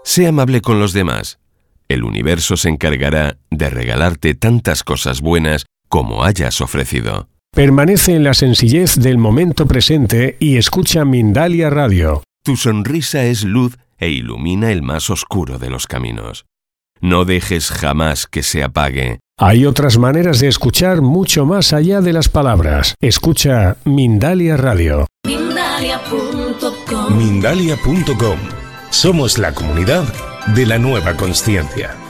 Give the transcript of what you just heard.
Sé amable con los demás. El universo se encargará de regalarte tantas cosas buenas como hayas ofrecido. Permanece en la sencillez del momento presente y escucha Mindalia Radio. Tu sonrisa es luz e ilumina el más oscuro de los caminos. No dejes jamás que se apague. Hay otras maneras de escuchar mucho más allá de las palabras. Escucha Mindalia Radio. Mindalia.com. Somos la comunidad de la nueva consciencia.